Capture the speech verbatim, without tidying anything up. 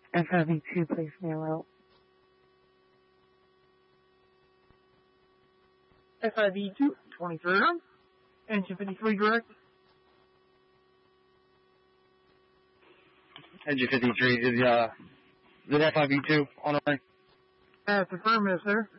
F I V two, please mail out. F I V two, twenty-third on. Engine fifty-three direct. Engine fifty-three is, uh, is F I V two on the way? Uh, confirm, yes, sir.